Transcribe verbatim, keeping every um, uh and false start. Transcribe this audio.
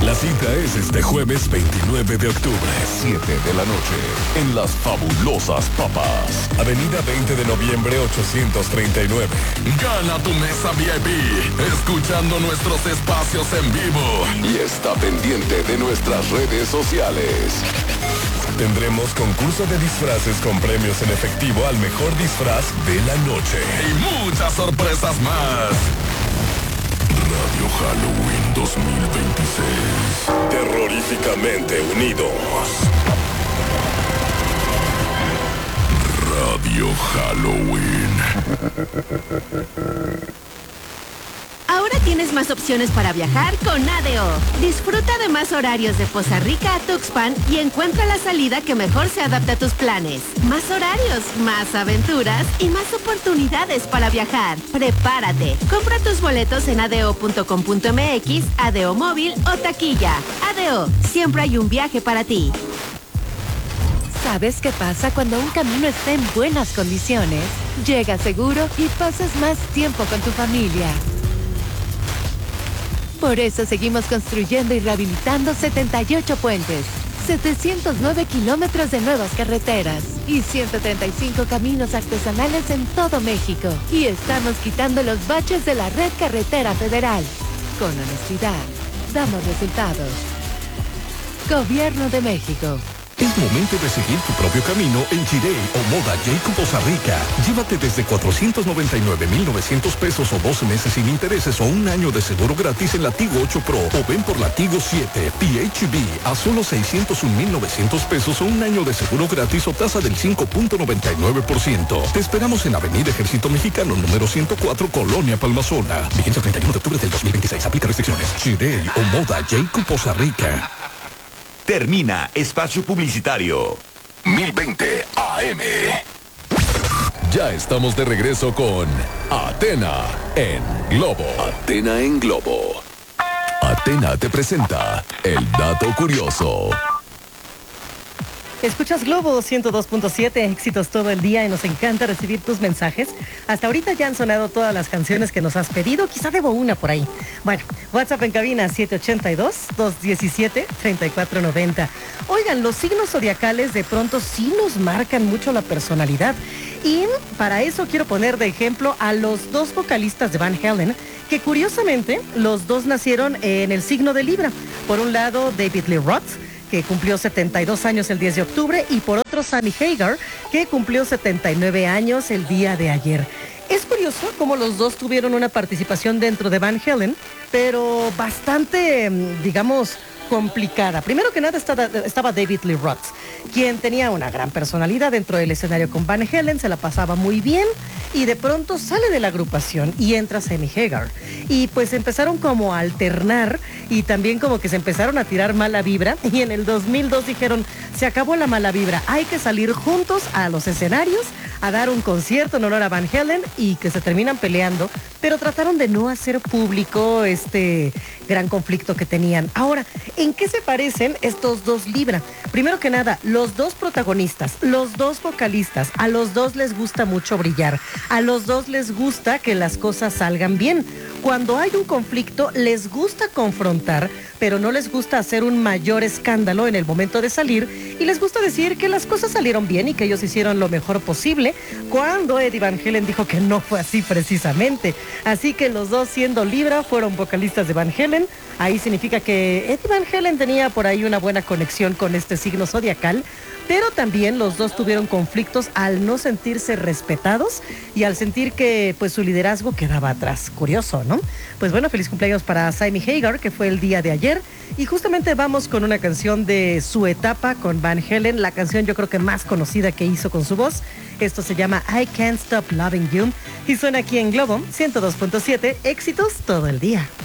La cita es este jueves veintinueve de octubre, siete de la noche, en Las Fabulosas Papas, Avenida veinte de noviembre ochocientos treinta y nueve. Gana tu mesa V I P, escuchando nuestros espacios en vivo. Y está pendiente de nuestras redes sociales. Tendremos concurso de disfraces con premios en efectivo al mejor disfraz de la noche. Y muchas sorpresas más. Radio Halloween dos mil veintiséis. Terroríficamente unidos. Radio Halloween. Ahora tienes más opciones para viajar con A D O. Disfruta de más horarios de Poza Rica a Tuxpan y encuentra la salida que mejor se adapte a tus planes. Más horarios, más aventuras y más oportunidades para viajar. Prepárate. Compra tus boletos en adeo punto com punto mx, Adeo Móvil o taquilla. A D O, siempre hay un viaje para ti. ¿Sabes qué pasa cuando un camino está en buenas condiciones? Llegas seguro y pasas más tiempo con tu familia. Por eso seguimos construyendo y rehabilitando setenta y ocho puentes, setecientos nueve kilómetros de nuevas carreteras y ciento treinta y cinco caminos artesanales en todo México. Y estamos quitando los baches de la red carretera federal. Con honestidad, damos resultados. Gobierno de México. Es momento de seguir tu propio camino en Chirey o Moda Jacob Poza Rica. Llévate desde cuatrocientos noventa y nueve mil novecientos pesos o doce meses sin intereses o un año de seguro gratis en la Tigo ocho Pro o ven por la Tigo siete P H V a solo seiscientos un mil novecientos pesos o un año de seguro gratis o tasa del cinco punto noventa y nueve por ciento. Te esperamos en Avenida Ejército Mexicano número ciento cuatro, Colonia Palmasola. Vigencia treinta y uno de octubre del dos mil veintiséis. Aplica restricciones. Chirey o Moda Jacob Poza Rica. Termina espacio publicitario. mil veinte A M. Ya estamos de regreso con Atena en Globo. Atena en Globo. Atena te presenta el dato curioso. Escuchas Globo ciento dos punto siete, éxitos todo el día y nos encanta recibir tus mensajes. Hasta ahorita ya han sonado todas las canciones que nos has pedido, quizá debo una por ahí. Bueno, WhatsApp en cabina siete ocho dos, dos uno siete, tres cuatro nueve cero. Oigan, los signos zodiacales de pronto sí nos marcan mucho la personalidad. Y para eso quiero poner de ejemplo a los dos vocalistas de Van Halen, que curiosamente los dos nacieron en el signo de Libra. Por un lado, David Lee Roth, que cumplió setenta y dos años el diez de octubre, y por otro Sammy Hagar, que cumplió setenta y nueve años el día de ayer. Es curioso cómo los dos tuvieron una participación dentro de Van Halen, pero bastante, digamos, complicada. Primero que nada estaba, estaba David Lee Roth, quien tenía una gran personalidad dentro del escenario con Van Halen, se la pasaba muy bien y de pronto sale de la agrupación y entra Sammy Hagar. Y pues empezaron como a alternar y también como que se empezaron a tirar mala vibra y en el dos mil dos dijeron, se acabó la mala vibra, hay que salir juntos a los escenarios a dar un concierto en honor a Van Halen y que se terminan peleando, pero trataron de no hacer público este gran conflicto que tenían. Ahora, ¿en qué se parecen estos dos Libra? Primero que nada, los dos protagonistas, los dos vocalistas, a los dos les gusta mucho brillar, a los dos les gusta que las cosas salgan bien. Cuando hay un conflicto, les gusta confrontar, pero no les gusta hacer un mayor escándalo en el momento de salir y les gusta decir que las cosas salieron bien y que ellos hicieron lo mejor posible, cuando Eddie Van Halen dijo que no fue así precisamente. Así que los dos, siendo Libra, fueron vocalistas de Van Halen. Ahí significa que Eddie Van Halen tenía por ahí una buena conexión con este signo zodiacal, pero también los dos tuvieron conflictos al no sentirse respetados y al sentir que pues su liderazgo quedaba atrás. Curioso, ¿no? Pues bueno, feliz cumpleaños para Sammy Hagar, que fue el día de ayer, y justamente vamos con una canción de su etapa con Van Halen, la canción yo creo que más conocida que hizo con su voz. Esto se llama I Can't Stop Loving You y suena aquí en Globo ciento dos punto siete, éxitos todo el día.